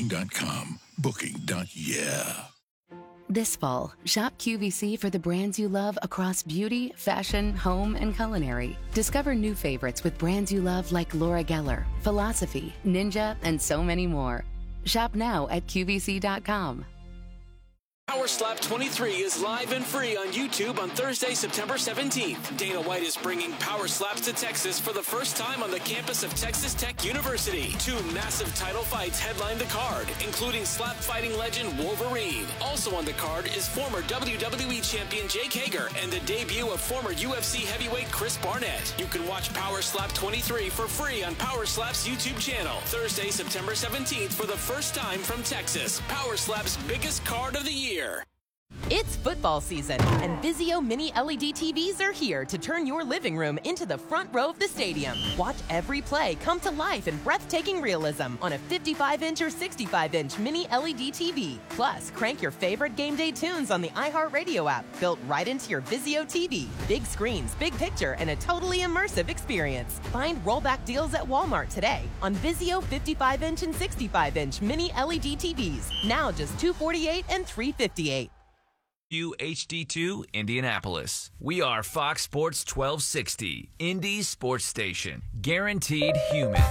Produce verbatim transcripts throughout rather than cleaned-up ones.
Booking dot com. Booking. Yeah. This fall, shop Q V C for the brands you love across beauty, fashion, home, and culinary. Discover new favorites with brands you love like Laura Geller, Philosophy, Ninja, and so many more. Shop now at Q V C dot com. Power Slap twenty-three is live and free on YouTube on Thursday, September seventeenth. Dana White is bringing Power Slaps to Texas for the first time on the campus of Texas Tech University. Two massive title fights headline the card, including slap fighting legend Wolverine. Also on the card is former W W E champion Jake Hager and the debut of former U F C heavyweight Chris Barnett. You can watch Power Slap twenty-three for free on Power Slap's YouTube channel. Thursday, September seventeenth for the first time from Texas. Power Slap's biggest card of the year. It's football season, and Vizio Mini L E D T Vs are here to turn your living room into the front row of the stadium. Watch every play come to life in breathtaking realism on a fifty-five inch or sixty-five inch Mini L E D T V. Plus, crank your favorite game day tunes on the iHeartRadio app, built right into your Vizio T V. Big screens, big picture, and a totally immersive experience. Find rollback deals at Walmart today on Vizio fifty-five inch and sixty-five inch Mini L E D T Vs. Now just two hundred forty-eight dollars and three hundred fifty-eight dollars. U H D two Indianapolis. We are Fox Sports twelve sixty, Indy's sports station. Guaranteed human.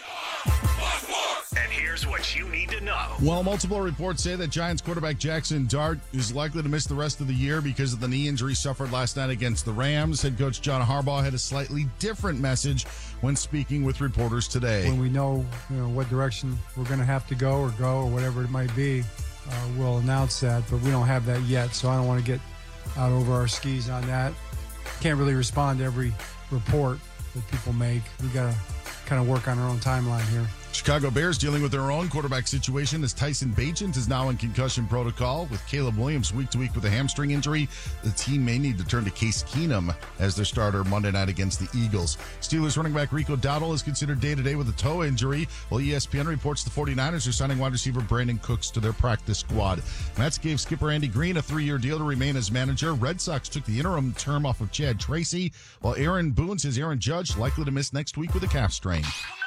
And here's what you need to know. Well, multiple reports say that Giants quarterback Jackson Dart is likely to miss the rest of the year because of the knee injury suffered last night against the Rams. Head coach John Harbaugh had a slightly different message when speaking with reporters today. When we know, you know what direction we're going to have to go or go or whatever it might be, Uh, we'll announce that, but we don't have that yet, so I don't want to get out over our skis on that. Can't really respond to every report that people make. We got to kind of work on our own timeline here. Chicago Bears dealing with their own quarterback situation as Tyson Bagent is now in concussion protocol. With Caleb Williams week to week with a hamstring injury, the team may need to turn to Case Keenum as their starter Monday night against the Eagles. Steelers running back Rico Dowdle is considered day-to-day with a toe injury, while E S P N reports the 49ers are signing wide receiver Brandon Cooks to their practice squad. Mets gave skipper Andy Green a three-year deal to remain as manager. Red Sox took the interim term off of Chad Tracy, while Aaron Boone says Aaron Judge likely to miss next week with a calf strain.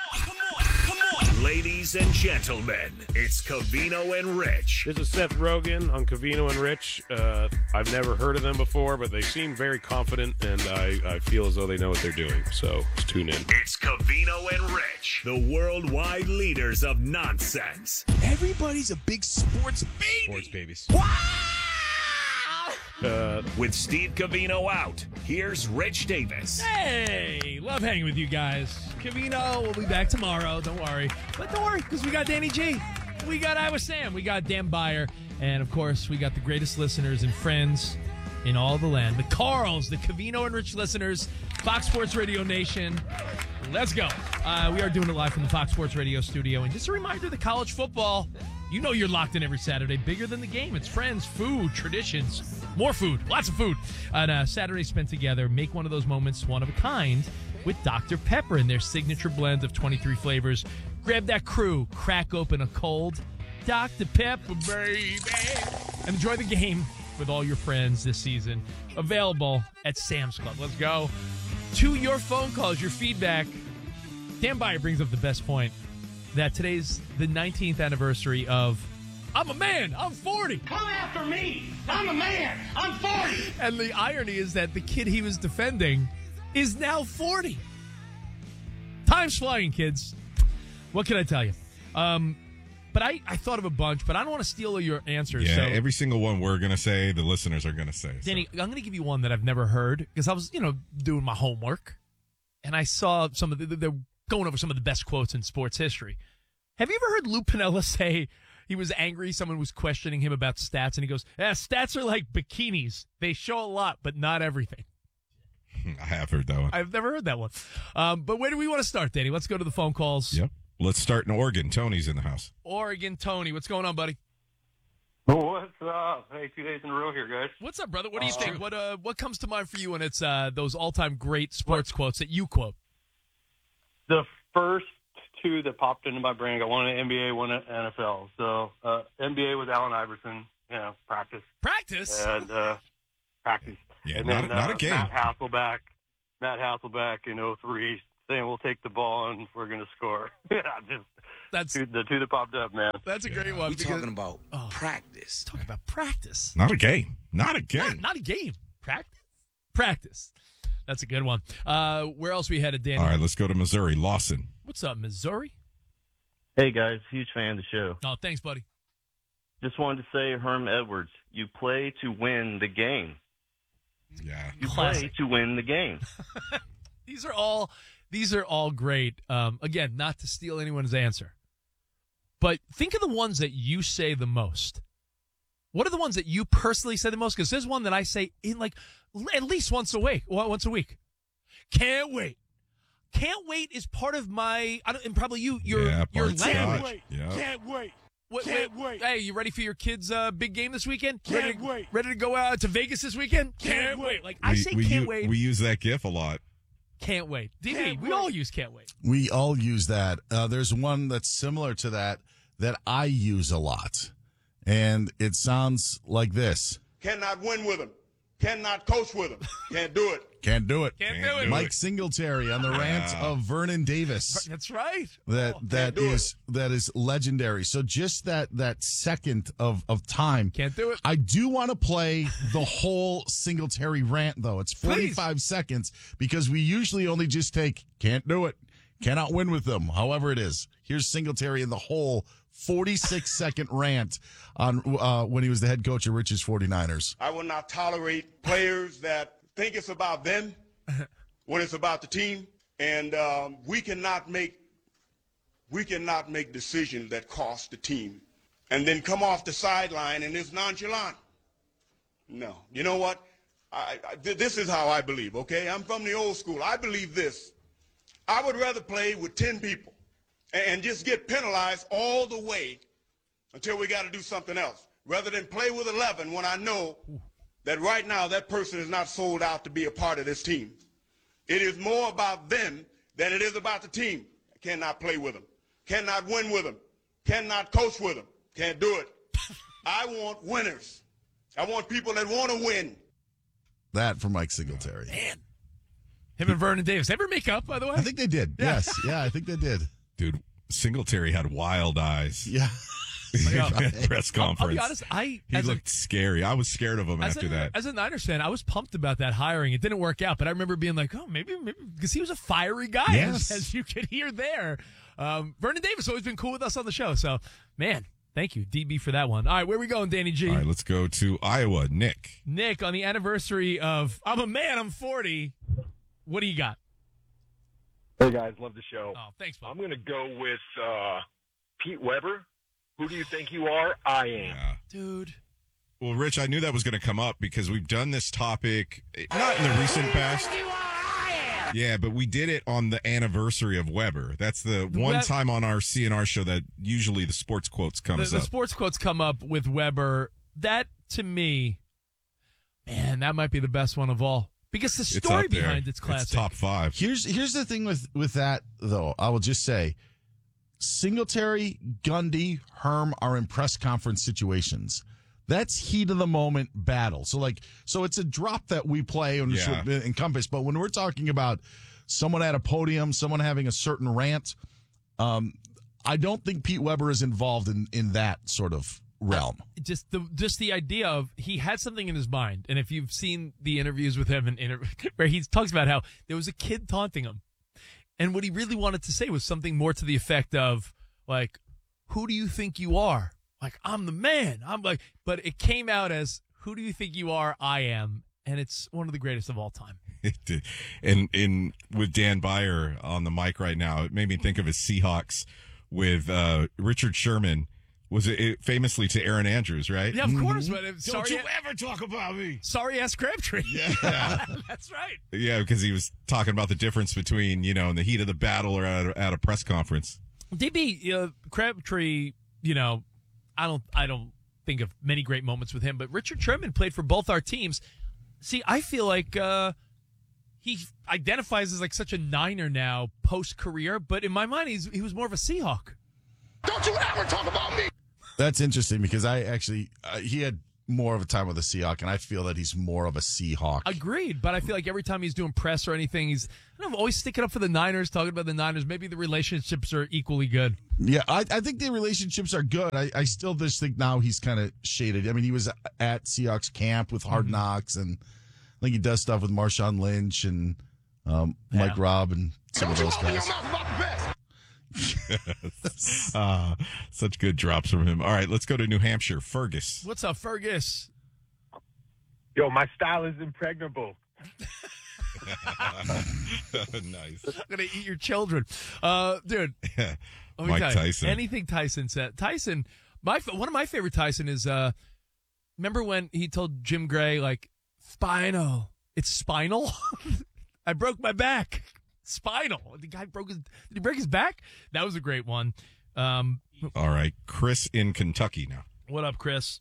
Ladies and gentlemen, it's Covino and Rich. This is Seth Rogen on Covino and Rich. Uh, I've never heard of them before, but they seem very confident, and I, I feel as though they know what they're doing. So let's tune in. It's Covino and Rich, the worldwide leaders of nonsense. Everybody's a big sports baby. Sports babies. Wow! Uh, With Steve Covino out, here's Rich Davis. Hey, love hanging with you guys. Covino will be back tomorrow. Don't worry. But don't worry, because we got Danny G. We got Iowa Sam. We got Dan Byer. And, of course, we got the greatest listeners and friends in all the land. The Carls, the Covino and Rich listeners, Fox Sports Radio Nation. Let's go. Uh, we are doing it live from the Fox Sports Radio studio. And just a reminder, the college football, you know you're locked in every Saturday. Bigger than the game. It's friends, food, traditions, more food, lots of food. And uh, Saturday spent together. Make one of those moments one of a kind with Doctor Pepper and their signature blend of twenty-three flavors. Grab that crew, crack open a cold Doctor Pepper, baby, and enjoy the game with all your friends this season. Available at Sam's Club. Let's go. To your phone calls, your feedback. Dan Byer brings up the best point, that today's the nineteenth anniversary of I'm a man, I'm forty. Come after me, I'm a man, I'm forty. And the irony is that the kid he was defending is now forty. Time's flying, kids. What can I tell you? Um, but I, I thought of a bunch, but I don't want to steal all your answers. Yeah, so. Every single one we're going to say, the listeners are going to say. Danny, so. I'm going to give you one that I've never heard because I was, you know, doing my homework, and I saw some of the, they're going over some of the best quotes in sports history. Have you ever heard Lou Piniella say he was angry someone was questioning him about stats, and he goes, yeah, stats are like bikinis. They show a lot, but not everything. I have heard that one. I've never heard that one. Um, but where do we want to start, Danny? Let's go to the phone calls. Yep. Let's start in Oregon. Tony's in the house. Oregon, Tony. What's going on, buddy? What's up? Hey, two days in a row here, guys. What's up, brother? What do you uh, think? What uh, what comes to mind for you when it's uh, those all-time great sports what? quotes that you quote? The first two that popped into my brain, I got one at N B A, one at N F L. So uh, N B A was Allen Iverson, you know, practice. Practice? And uh, practice. Yeah, and not, then, not uh, a game. Matt Hasselbeck, Matt Hasselbeck in oh three saying we'll take the ball and we're going to score. Yeah, just that's two, the two that popped up, man. That's a great one. We're because- talking about Oh. practice. Talking about practice. Not a game. Not a game. Not, not a game. Practice. Practice. That's a good one. Uh, where else we headed, Danny? All right, let's go to Missouri. Lawson. What's up, Missouri? Hey, guys. Huge fan of the show. Oh, thanks, buddy. Just wanted to say, Herm Edwards, you play to win the game. Yeah. You Classic. play to win the game. These are all these are all great. Um, again, not to steal anyone's answer, but think of the ones that you say the most. What are the ones that you personally say the most? Because there's one that I say in like at least once a week. Once a week. Can't wait. Can't wait is part of my. I don't, and probably you. Your Yeah, your Bart language. Scott. Yeah. Can't wait. Wait, Can't wait, wait. Hey, you ready for your kids' uh, big game this weekend? Can't ready to, wait. Ready to go out to Vegas this weekend? Can't wait. Like I We- say, we can't u- wait. We use that GIF a lot. Can't wait. D B, Can't we wait. all use can't wait. We all use that. Uh, there's one that's similar to that that I use a lot, and it sounds like this. Cannot win with him. Cannot coach with him. Can't do it. Can't do it. Can't do it. Mike Singletary on the rant Yeah. of Vernon Davis. That's right. That Oh, that do is that is legendary. So just that that second of of time. Can't do it. I do want to play the whole Singletary rant though. It's forty-five seconds because we usually only just take can't do it, cannot win with them. However it is. Here's Singletary in the whole forty-six second rant on uh, when he was the head coach of Rich's forty-niners. I will not tolerate players that think it's about them when it's about the team. And um, we cannot make we cannot make decisions that cost the team and then come off the sideline and it's nonchalant. No. You know what? I, I, th- this is how I believe, okay? I'm from the old school. I believe this. I would rather play with ten people and, and just get penalized all the way until we got to do something else, rather than play with eleven when I know that right now that person is not sold out to be a part of this team. It is more about them than it is about the team. I cannot play with them. Cannot win with them. Cannot coach with them. Can't do it. I want winners. I want people that want to win. That from Mike Singletary. Man. Him and Vernon Davis. They ever make up, by the way? I think they did. Yeah. Yes. Yeah, I think they did. Dude, Singletary had wild eyes. Yeah. At press conference. I'll, I'll be honest, I he as looked a, scary. I was scared of him as after a, that. As a Niners fan, I was pumped about that hiring. It didn't work out, but I remember being like, oh, maybe, maybe, because he was a fiery guy, Yes. as, as you could hear there. Um, Vernon Davis always been cool with us on the show, so, man, thank you, D B, for that one. All right, where are we going, Danny G? All right, let's go to Iowa. Nick. Nick, on the anniversary of I'm a man, I'm forty, what do you got? Hey, guys, love the show. Oh, thanks, Bob. I'm going to go with uh, Pete Weber. Who do you think you are? I am. Yeah. Dude. Well, Rich, I knew that was going to come up because we've done this topic, not in the recent past. Yeah, but we did it on the anniversary of Weber. That's the one Web- time on our C N R show that usually the sports quotes The, comes the up. sports quotes come up with Weber. That, to me, man, that might be the best one of all. Because the It's story up there. behind it's classic. It's top five. Here's here's the thing with with that though. I will just say, Singletary, Gundy, Herm are in press conference situations. That's heat of the moment battle. So like, so it's a drop that we play and Yeah. should encompass. But when we're talking about someone at a podium, someone having a certain rant, um, I don't think Pete Weber is involved in in that sort of realm. Just the just the idea of he had something in his mind, and if you've seen the interviews with him, and inter- where he talks about how there was a kid taunting him, and what he really wanted to say was something more to the effect of like, "Who do you think you are?" Like, I'm the man. I'm like, but it came out as, "Who do you think you are?" I am, and it's one of the greatest of all time. It did. And in with Dan Byer on the mic right now, it made me think of his Seahawks with uh, Richard Sherman. Was it, it famously to Aaron Andrews, right? Yeah, of course. But if, Don't sorry, you ever talk about me. Sorry, ass Crabtree. Yeah. That's right. Yeah, because he was talking about the difference between, you know, in the heat of the battle or at a, at a press conference. D B, uh, Crabtree, you know, I don't, I don't think of many great moments with him, but Richard Sherman played for both our teams. See, I feel like uh, he identifies as like such a Niner now post career, but in my mind, he's he was more of a Seahawk. Don't you ever talk about me. That's interesting because I actually uh, he had more of a time with the Seahawk, and I feel that he's more of a Seahawk. Agreed, but I feel like every time he's doing press or anything, he's I don't know, always sticking up for the Niners, talking about the Niners. Maybe the relationships are equally good. Yeah, I, I think the relationships are good. I, I still just think now he's kind of shaded. I mean, he was at Seahawks camp with Hard Knocks, and I think he does stuff with Marshawn Lynch and um, Yeah. Mike Robb and some of those guys. uh, such good drops from him. All right, let's go to New Hampshire. Fergus. What's up, Fergus? Yo, my style is impregnable. Nice. I'm gonna eat your children, uh, dude. Yeah. Let me Mike tell you, Tyson. Anything Tyson said. Tyson, my one of my favorite Tyson is. Uh, remember when he told Jim Gray like, "Spinal, it's spinal." I broke my back. Spinal. The guy broke his. Did he break his back? That was a great one. Um, All right, Chris in Kentucky now. what up, Chris?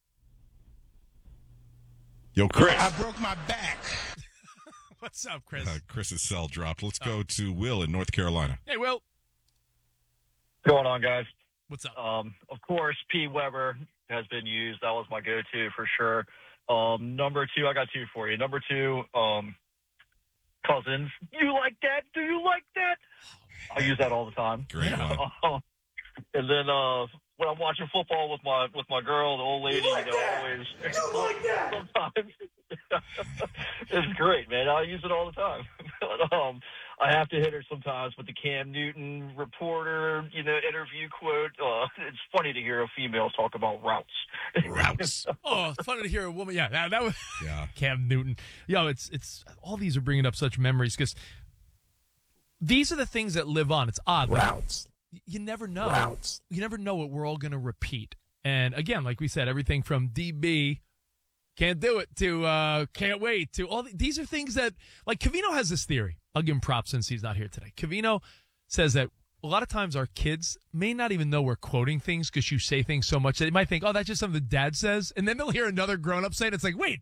Yo, Chris. I broke my back. What's up, Chris? Uh, Chris's cell dropped. Let's go to Will in North Carolina. Hey, Will. What's going on, guys? What's up? Um, of course, P. Weber has been used. That was my go-to for sure. Um, number two, I got two for you. Number two, um, Cousins. You like that? Do you like that? I use that all the time. Great one. And then uh, when I'm watching football with my with my girl, the old lady, you, like you know, that? always. You like that? Sometimes it's great, man. I use it all the time. But, um, I have to hit her sometimes with the Cam Newton reporter, you know, interview quote. Uh, it's funny to hear a female talk about routes. Routes. Oh, it's funny to hear a woman. Yeah, that, that was yeah. Cam Newton. Yo, it's it's all these are bringing up such memories because these are the things that live on. It's odd. Like, Routes. you never know. Routes. You never know what we're all going to repeat. And again, like we said, everything from D B, can't do it, to uh, can't wait, to all the, these are things that, like Covino has this theory. I'll give him props since he's not here today. Covino says that a lot of times our kids may not even know we're quoting things because you say things so much that they might think, oh, that's just something dad says. And then they'll hear another grown-up say it. It's like, wait,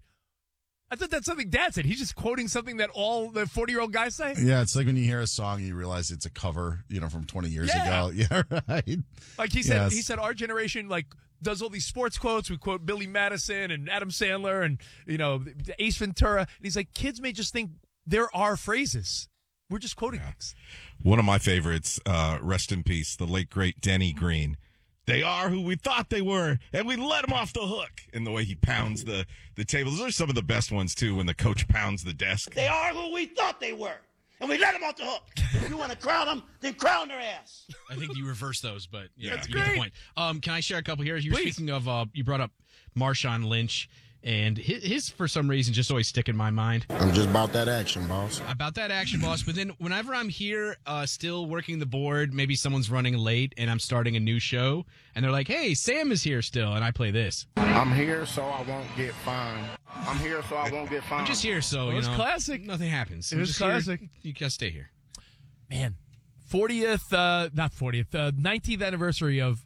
I thought that's something dad said. He's just quoting something that all the forty-year-old guys say? Yeah, it's like when you hear a song and you realize it's a cover, you know, from twenty years Yeah. ago. Yeah, right. Like he said, Yes. he said our generation like does all these sports quotes. We quote Billy Madison and Adam Sandler and you know Ace Ventura. And he's like, kids may just think there are phrases. We're just quoting things. One of my favorites, uh, rest in peace, the late, great Denny Green. They are who we thought they were, and we let them off the hook. And the way he pounds the, the table. Those are some of the best ones, too, when the coach pounds the desk. They are who we thought they were, and we let them off the hook. If you want to crown them, then crown their ass. I think you reverse those, but yeah, That's you get the great. point. Um, can I share a couple here? You were Please. speaking of, uh, you brought up Marshawn Lynch, and his, his, for some reason, just always stick in my mind. I'm just about that action, boss. About that action, boss. But then whenever I'm here, uh, still working the board, maybe someone's running late and I'm starting a new show, and they're like, hey, Sam is here still, and I play this. I'm here so I won't get fined. I'm here so I won't get fined. I'm just here, so, It you was know. classic. Nothing happens. It I'm was just here. classic. You gotta stay here. Man, fortieth, uh, not fortieth, uh, nineteenth anniversary of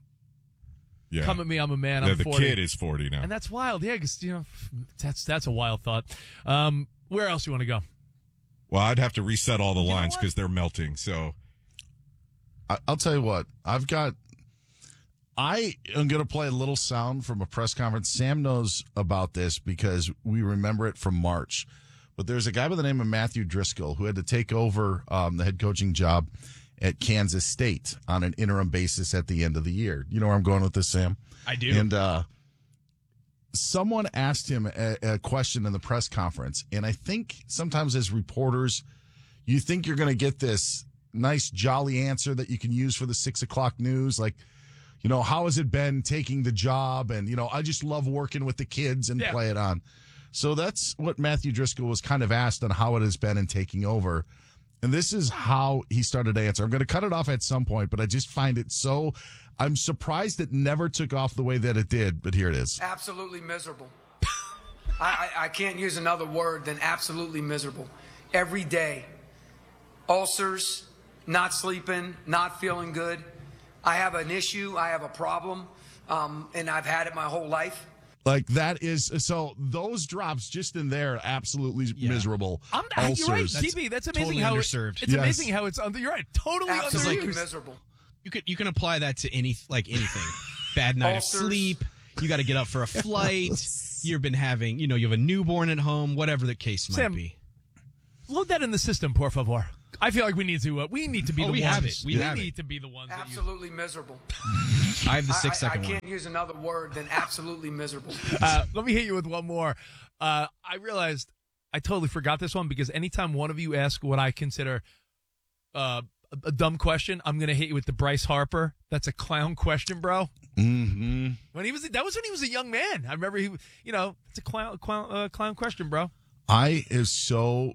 Yeah. Come at Me, I'm a Man, Yeah, I'm the forty. kid is forty now. And that's wild, yeah, because, you know, that's that's a wild thought. Um, where else do you want to go? Well, I'd have to reset all the lines because they're melting. So I, I'll tell you what. I've got. I am going to play a little sound from a press conference. Sam knows about this because we remember it from March. But there's a guy by the name of Matthew Driscoll who had to take over um, the head coaching job at Kansas State on an interim basis at the end of the year. You know where I'm going with this, Sam? I do. And uh, someone asked him a, a question in the press conference. And I think sometimes as reporters, you think you're going to get this nice, jolly answer that you can use for the six o'clock news. Like, you know, how has it been taking the job? And, you know, I just love working with the kids and Yeah. play it on. So that's what Matthew Driscoll was kind of asked on how it has been in taking over. And this is how he started to answer. I'm going to cut it off at some point, but I just find it so, I'm surprised it never took off the way that it did, but here it is. Absolutely miserable. I, I, I can't use another word than absolutely miserable. Every day, ulcers, not sleeping, not feeling good. I have an issue, I have a problem, um, and I've had it my whole life. Like that is, so those drops just in there, absolutely miserable. I'm, ulcers. you're right, D B. That's amazing Totally how underserved. It, it's Yes. amazing how it's. Under, you're right, totally Absolutely underused. miserable. You could you can apply that to any like anything. Bad night of Ulcers. sleep. You got to get up for a flight. You've been having, you know, you have a newborn at home, whatever the case might Sam, be. Load that in the system, por favor. I feel like we need to. Uh, we need to be Oh, the we ones. have it. We We, have need it. to be the ones. Absolutely miserable. I have the I, six I, I second one. can't use another word than absolutely miserable. Uh, let me hit you with one more. Uh, I realized I totally forgot this one because anytime one of you ask what I consider uh, a, a dumb question, I'm going to hit you with the Bryce Harper. That's a clown question, bro. Mm-hmm. When he was, that was when he was a young man. I remember he, you know, it's a clown, clown, uh, clown question, bro. I is so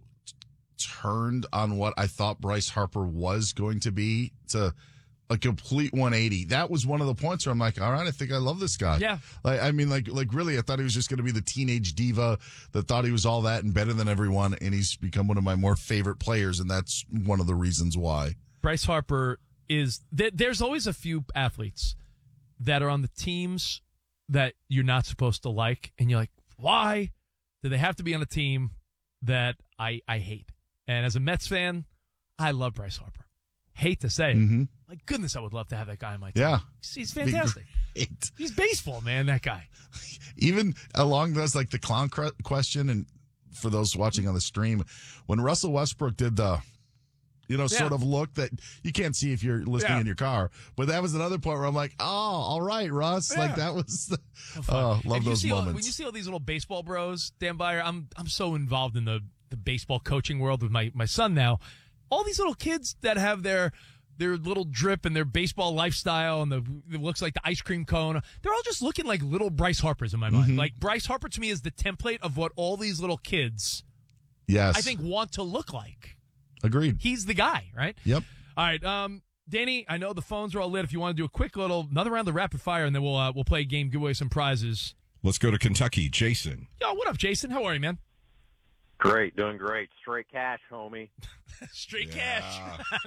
turned on what I thought Bryce Harper was going to be to a complete one eighty. That was one of the points where I'm like, all right, I think I love this guy. Yeah. Like, I mean, like, like really, I thought he was just going to be the teenage diva that thought he was all that and better than everyone. And he's become one of my more favorite players. And that's one of the reasons why. Bryce Harper is, th- there's always a few athletes that are on the teams that you're not supposed to like. And you're like, why do they have to be on a team that I, I hate? And as a Mets fan, I love Bryce Harper. Hate to say it. Mm-hmm. My goodness, I would love to have that guy on my team. Yeah. He's, he's fantastic. He's baseball, man, that guy. Even along those, like the clown cr- question, and for those watching on the stream, when Russell Westbrook did the, you know, sort Yeah. of look that you can't see if you're listening Yeah. in your car, but that was another point where I'm like, oh, all right, Russ. Yeah. Like that was, the, oh, love And you those see all- moments. when you see all these little baseball bros, Dan Byer, I'm I'm so involved in the, the baseball coaching world with my, my son now. All these little kids that have their their little drip and their baseball lifestyle and the it looks like the ice cream cone, they're all just looking like little Bryce Harpers in my mind. Mhm. Like Bryce Harper to me is the template of what all these little kids Yes. I think want to look like. Agreed. He's the guy, right? Yep. All right, um, Danny, I know the phones are all lit. If you want to do a quick little another round of rapid fire, and then we'll uh, we'll play a game, give away some prizes. Let's go to Kentucky. Jason. Yo, what up, Jason? How are you, man? Great, doing great. Straight cash, homie. Straight cash.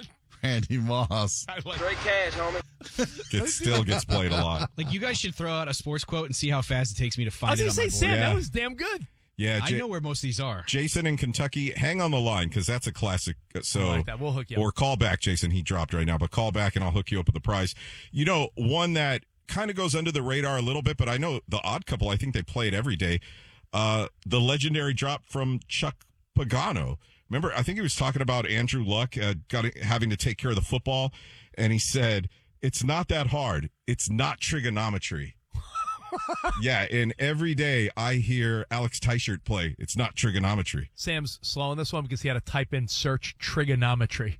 Randy Moss. Straight cash, homie. It still gets played a lot. Like, you guys should throw out a sports quote and see how fast it takes me to I find was it gonna on say, my board. Sam, Yeah. that was damn good. Yeah, I Ja- know where most of these are. Jason in Kentucky, hang on the line because that's a classic. So, I like that. We'll hook you up. Or call back, Jason. He dropped right now, but call back and I'll hook you up with the prize. You know, one that kind of goes under the radar a little bit, but I know the Odd Couple. I think they play it every day. Uh, the legendary drop from Chuck Pagano. Remember, I think he was talking about Andrew Luck uh, got having to take care of the football, and he said, "It's not that hard. It's not trigonometry." Yeah, and every day I hear Alex Teichert play. It's not trigonometry. Sam's slow on this one because he had to type in search trigonometry.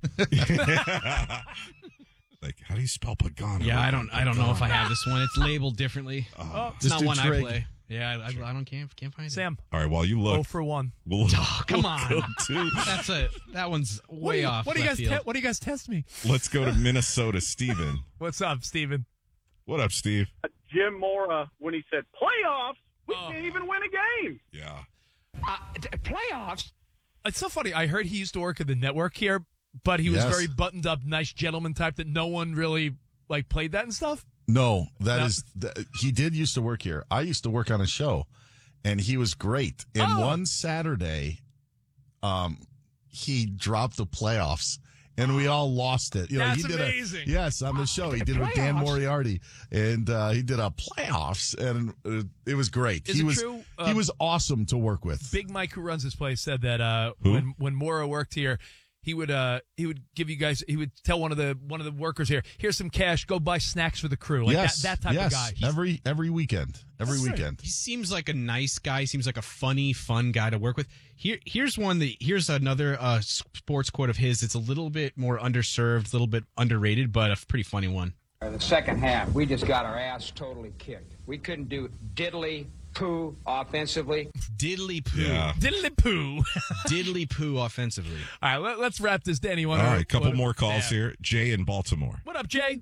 Like, how do you spell Pagano? Yeah, I don't. I don't know if I have this one. It's labeled differently. Oh, it's not Mister one Trig. I play. Yeah, I, I, I don't can't can't find it. Sam, All right, while you look, oh for one. we'll, Oh, come we'll on. go to- That's a that one's way What do you, off. What do you left guys? field. Te- what do you guys test me? let's go to Minnesota. Steven. What's up, Steven? What up, Steve? Jim Mora, when he said playoffs, we Oh. can't even win a game. Yeah. Uh, d- playoffs. It's so funny. I heard he used to work at the network here, but he was Yes. very buttoned up, nice gentleman type that no one really like played that and stuff. No, that No. is, th- he did used to work here. I used to work on a show, and he was great. And Oh. one Saturday, um, he dropped the playoffs, and we all lost it. You know, That's he did amazing. A, yes, on the show, he did it with Dan Moriarty, and uh, he did a playoffs, and uh, it was great. Is he it was true? he Uh, was awesome to work with. Big Mike, who runs this place, said that uh, Who? when when Mora worked here, he would uh, he would give you guys. He would tell one of the one of the workers here, "Here's some cash. Go buy snacks for the crew." Like yes, that, that type yes, of guy. every every weekend, every That's right. weekend. He seems like a nice guy. He seems like a funny, fun guy to work with. Here, here's one that here's another uh, sports quote of his. It's a little bit more underserved, a little bit underrated, but a pretty funny one. The second half, we just got our ass totally kicked. We couldn't do diddly poo offensively. Diddly poo, Yeah. Diddly poo. diddly poo offensively. All right, let, let's wrap this. Danny, All wanna, right, couple wanna- more calls yeah. here. Jay in Baltimore. What up, Jay?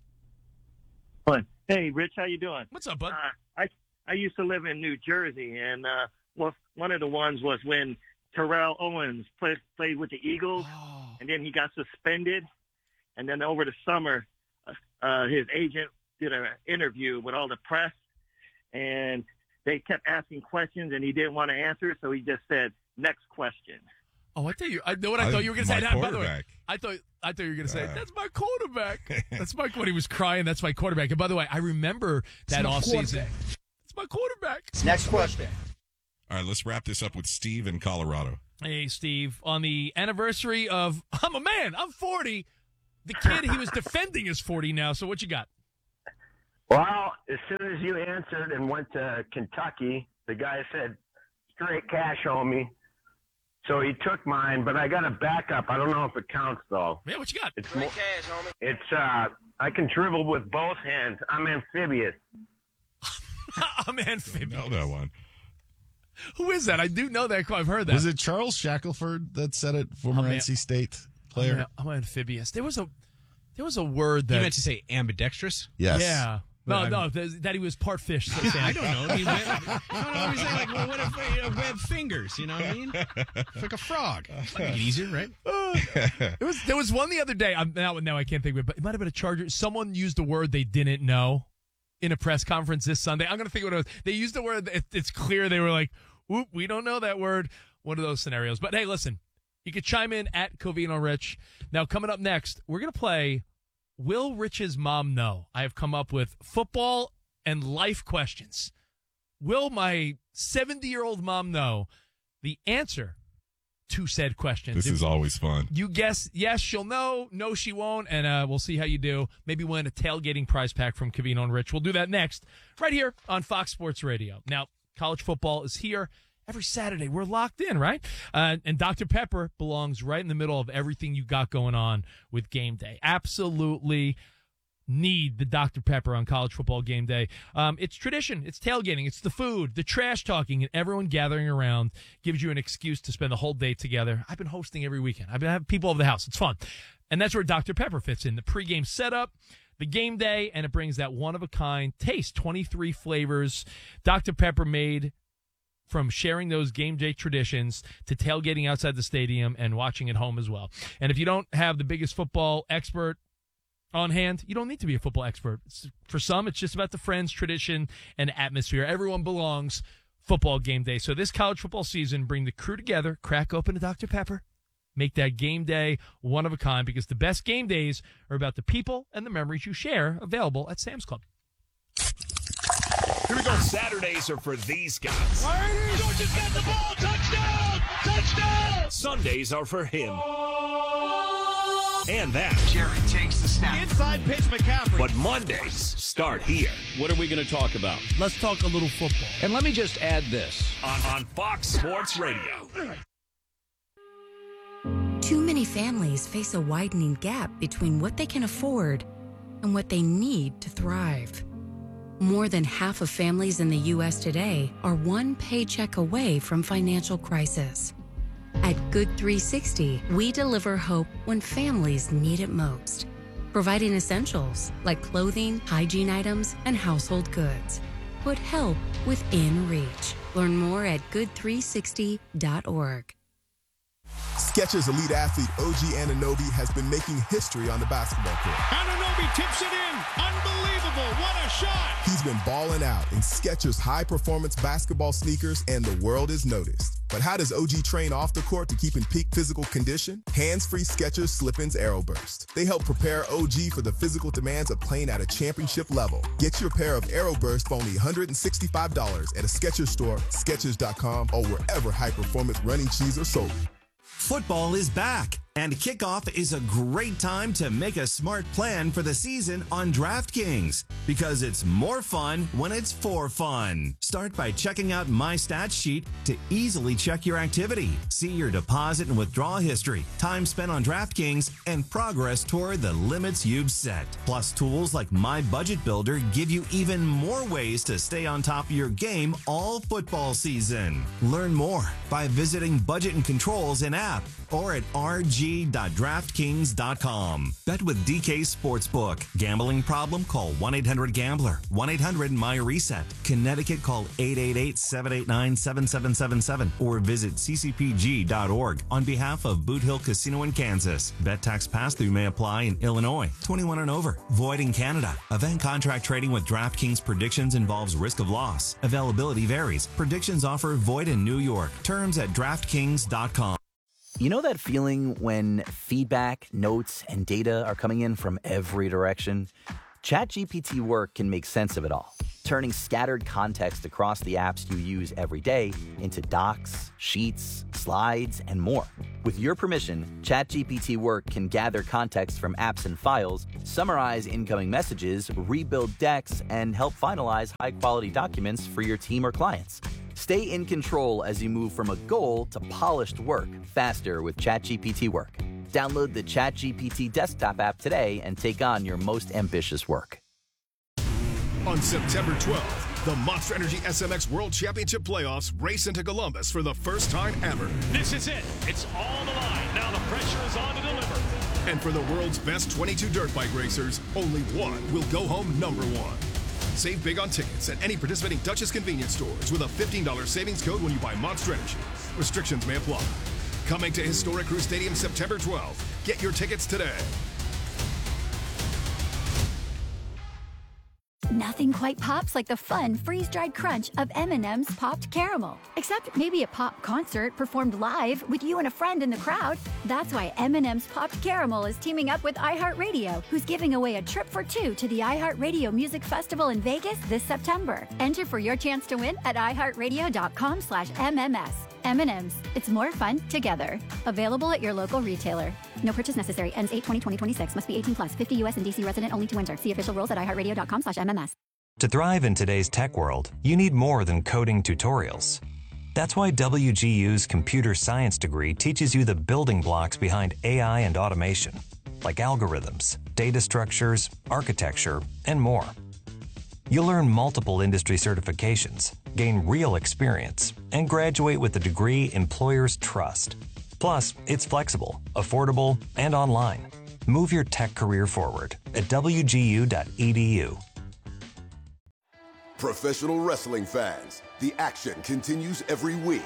Hey, Rich, how you doing? What's up, bud? Uh, I I used to live in New Jersey, and uh, well, one of the ones was when Terrell Owens played played with the Eagles, Oh. and then he got suspended, and then over the summer, uh, uh, his agent did an interview with all the press, and they kept asking questions, and he didn't want to answer, so he just said, "Next question." Oh, I thought you. I know what I, I- thought you were going to say. my That, by the way, quarterback. I thought I thought you were going to say Uh. that's my quarterback. That's my when he was crying. That's my quarterback. And by the way, I remember that my off season. my quarterback. Next question. All right, let's wrap this up with Steve in Colorado. Hey, Steve. On the anniversary of I'm a man, I'm forty. The kid he was defending is forty now. So what you got? Well, as soon as you answered and went to Kentucky, the guy said, straight cash, homie. So he took mine, but I got a backup. I don't know if it counts, though. Yeah, what you got? It's straight cash, homie. It's, uh, I can dribble with both hands. I'm amphibious. I'm amphibious. I know that one. Who is that? I do know that. I've heard that. Was it Charles Shackelford that said it? Former I'm N C State player. I'm, I'm amphibious. There was a there was a word that You meant to say ambidextrous? Yes. Yeah. No, But no, I'm- th- that he was part fish. So I don't know. I mean, web, no, no, I was saying, like, well, what if you know, web fingers? You know what I mean? It's like a frog. That'd make it easier, right? It was there was one the other day. I'm, now, now I can't think of it, but it might have been a Charger. Someone used a word they didn't know in a press conference this Sunday. I'm going to think what it was. They used a word. It, it's clear they were like, "Oop, we don't know that word." One of those scenarios. But hey, listen, you could chime in at Covino Rich. Now, coming up next, we're going to play Will Rich's Mom Know? I have come up with football and life questions. Will my seventy-year-old mom know the answer to said questions? This If is always fun. you guess yes, she'll know. No, she won't. And uh, we'll see how you do. Maybe win a tailgating prize pack from Covino and Rich. We'll do that next, right here on Fox Sports Radio. Now, college football is here. Every Saturday, we're locked in, right? Uh, and Doctor Pepper belongs right in the middle of everything you got going on with game day. Absolutely need the Doctor Pepper on college football game day. Um, it's tradition. It's tailgating. It's the food, the trash talking, and everyone gathering around gives you an excuse to spend the whole day together. I've been hosting every weekend. I've been having people over the house. It's fun. And that's where Doctor Pepper fits in. The pregame setup, the game day, and it brings that one-of-a-kind taste. twenty-three flavors. Doctor Pepper made from sharing those game day traditions to tailgating outside the stadium and watching at home as well. And if you don't have the biggest football expert on hand, you don't need to be a football expert. It's, for some, it's just about the friends, tradition, and atmosphere. Everyone belongs football game day. So this college football season, bring the crew together, crack open a Doctor Pepper, make that game day one of a kind, because the best game days are about the people and the memories you share, available at Sam's Club. Here we go. Saturdays are for these guys. Georgia's got the ball. Touchdown! Touchdown! Sundays are for him. And that. Jerry takes the snap. Inside pitch, McCaffrey. But Mondays start here. What are we going to talk about? Let's talk a little football. And let me just add this. On, on Fox Sports Radio. Too many families face a widening gap between what they can afford and what they need to thrive. More than half of families in the U S today are one paycheck away from financial crisis. At Good three sixty, we deliver hope when families need it most, providing essentials like clothing, hygiene items, and household goods. Put help within reach. Learn more at good three sixty dot org. Skechers elite athlete O G Anunoby has been making history on the basketball court. Anunoby tips it in. Unbelievable. What a shot. He's been balling out in Skechers high-performance basketball sneakers, and the world is noticed. But how does O G train off the court to keep in peak physical condition? Hands-free Skechers Slip-ins Aeroburst. They help prepare O G for the physical demands of playing at a championship level. Get your pair of Aeroburst for only one hundred sixty-five dollars at a Skechers store, Skechers dot com, or wherever high-performance running shoes are sold. Football is back, and kickoff is a great time to make a smart plan for the season on DraftKings, because it's more fun when it's for fun. Start by checking out My Stats Sheet to easily check your activity, see your deposit and withdrawal history, time spent on DraftKings, and progress toward the limits you've set. Plus, tools like My Budget Builder give you even more ways to stay on top of your game all football season. Learn more by visiting Budget and Controls in app or at r g dot draftkings dot com. Bet with D K Sportsbook. Gambling problem? Call one eight hundred gambler. one eight hundred my reset. Connecticut, call eight eight eight, seven eight nine, seven seven seven seven or visit c c p g dot org on behalf of Boot Hill Casino in Kansas. Bet tax pass-through may apply in Illinois. twenty-one and over. Void in Canada. Event contract trading with DraftKings predictions involves risk of loss. Availability varies. Predictions offer void in New York. Terms at draftkings dot com. You know that feeling when feedback, notes, and data are coming in from every direction? ChatGPT Work can make sense of it all, turning scattered context across the apps you use every day into docs, sheets, slides, and more. With your permission, ChatGPT Work can gather context from apps and files, summarize incoming messages, rebuild decks, and help finalize high-quality documents for your team or clients. Stay in control as you move from a goal to polished work faster with ChatGPT Work. Download the ChatGPT desktop app today and take on your most ambitious work. On September twelfth, the Monster Energy S M X World Championship Playoffs race into Columbus for the first time ever. This is it. It's all the line. Now the pressure is on to deliver. And for the world's best twenty-two dirt bike racers, only one will go home number one. Save big on tickets at any participating Dutchess convenience stores with a fifteen dollars savings code when you buy Monster Energy. Restrictions may apply. Coming to Historic Crew Stadium September twelfth. Get your tickets today. Nothing quite pops like the fun freeze-dried crunch of M and M's Popped Caramel. Except maybe a pop concert performed live with you and a friend in the crowd. That's why M and M's Popped Caramel is teaming up with iHeartRadio, who's giving away a trip for two to the iHeartRadio Music Festival in Vegas this September. Enter for your chance to win at iHeartRadio.com slash MMS. M and M's. It's more fun together. Available at your local retailer. No purchase necessary. Ends eight twenty twenty twenty-six. Must be eighteen plus. fifty U S and D C resident only to enter. See official rules at iHeartRadio.com slash MMS. To thrive in today's tech world, you need more than coding tutorials. That's why W G U's computer science degree teaches you the building blocks behind A I and automation, like algorithms, data structures, architecture, and more. You'll learn multiple industry certifications, gain real experience, and graduate with a degree employers trust. Plus, it's flexible, affordable, and online. Move your tech career forward at W G U dot E D U. Professional wrestling fans, the action continues every week.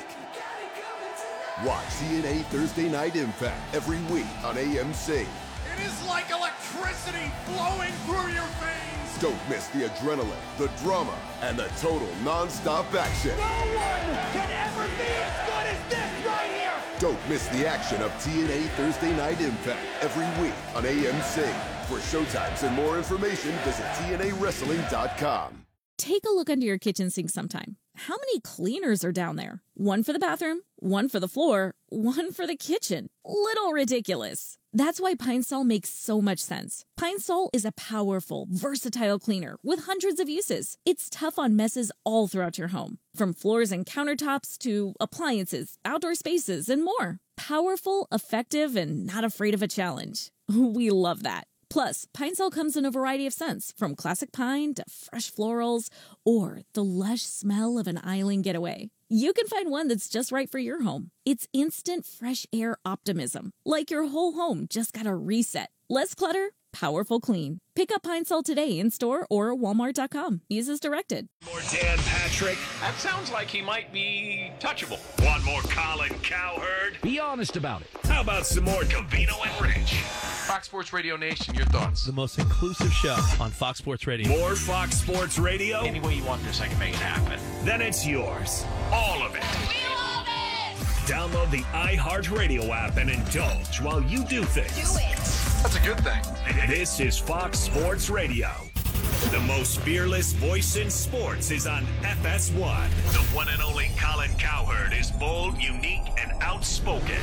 Watch T N A Thursday Night Impact every week on A M C. It is like electricity flowing through your veins. Don't miss the adrenaline, the drama, and the total non-stop action. No one can ever be as good as this right here. Don't miss the action of T N A Thursday Night Impact every week on A M C. For showtimes and more information, visit T N A wrestling dot com. Take a look under your kitchen sink sometime. How many cleaners are down there? One for the bathroom, one for the floor, one for the kitchen. Little ridiculous. That's why Pine Sol makes so much sense. Pine Sol is a powerful, versatile cleaner with hundreds of uses. It's tough on messes all throughout your home, from floors and countertops to appliances, outdoor spaces, and more. Powerful, effective, and not afraid of a challenge. We love that. Plus, Pine Sol comes in a variety of scents, from classic pine to fresh florals, or the lush smell of an island getaway. You can find one that's just right for your home. It's instant fresh air optimism, like your whole home just got a reset. Less clutter, powerful clean. Pick up Pine Sol today in store or walmart dot com. Use as directed. More Dan Patrick. That sounds like he might be touchable. Want more Colin Cowherd? Be honest about it. How about some more Cavino and Rich? Fox Sports Radio Nation, your thoughts? The most inclusive show on Fox Sports Radio. More Fox Sports Radio? Any way you want this, I can make it happen. Then it's yours. All of it. We love it. Download the iHeartRadio app and indulge while you do things. Do it. That's a good thing. This is Fox Sports Radio. The most fearless voice in sports is on F S one. The one and only Colin Cowherd is bold, unique, and outspoken.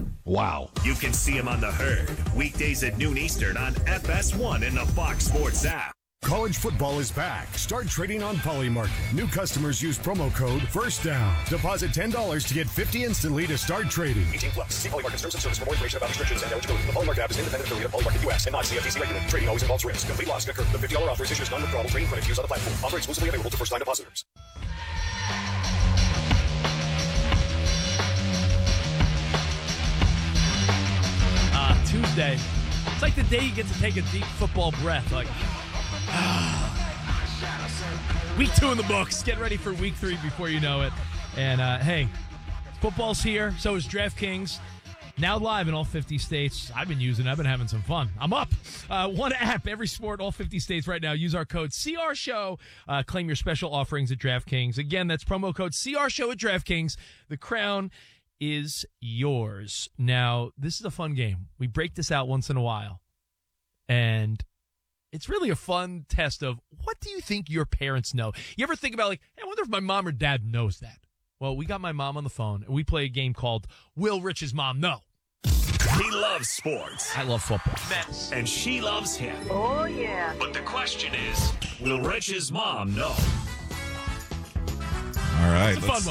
Wow. You can see him on The Herd, weekdays at noon Eastern on F S one in the Fox Sports app. College football is back. Start trading on Polymarket. New customers use promo code FIRSTDOWN. Deposit ten dollars to get fifty dollars instantly to start trading. eighteen plus. See Polymarket terms and service for more information about restrictions and eligibility. The Polymarket app is an independent affiliate of Polymarket U S and not C F T C regulated. Trading always involves risk. Complete loss can occur. The fifty dollars offer is issued as non-withdrawable trading credit used on the platform. Offer exclusively available to first-time depositors. Uh, Tuesday. It's like the day you get to take a deep football breath. Like, week two in the books. Get ready for week three before you know it. And, uh, hey, football's here. So is DraftKings. Now live in all fifty states. I've been using it. I've been having some fun. I'm up. Uh, one app, every sport, all fifty states right now. Use our code C R Show. Uh, claim your special offerings at DraftKings. Again, that's promo code C R Show at DraftKings. The crown is yours. Now, this is a fun game. We break this out once in a while. And It's really a fun test of what do you think your parents know? You ever think about like, hey, I wonder if my mom or dad knows that? Well, we got my mom on the phone, and we play a game called Will Rich's Mom Know? He loves sports. I love football. Mets. And she loves him. Oh, yeah. But the question is, will Rich's mom know? All right. It's a fun one.